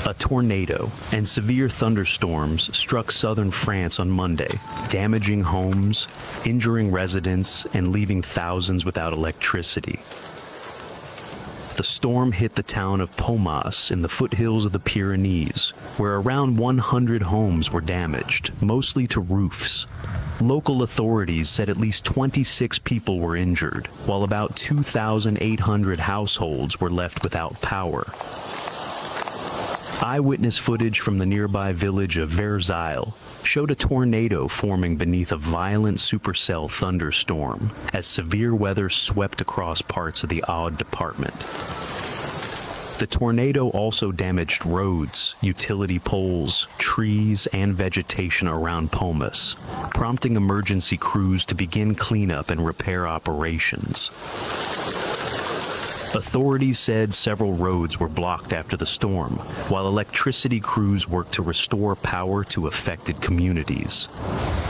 A tornado and severe thunderstorms struck southern France on Monday, damaging homes, injuring residents, and leaving thousands without electricity. The storm hit the town of Pomas in the foothills of the Pyrenees, where around 100 homes were damaged, mostly to roofs. Local authorities said at least 26 people were injured, while about 2,800 households were left without power. Eyewitness footage from the nearby village of Versailles showed a tornado forming beneath a violent supercell thunderstorm as severe weather swept across parts of the Aude department. The tornado also damaged roads, utility poles, trees, and vegetation around Pomas, prompting emergency crews to begin cleanup and repair operations. Authorities said several roads were blocked after the storm, while electricity crews worked to restore power to affected communities.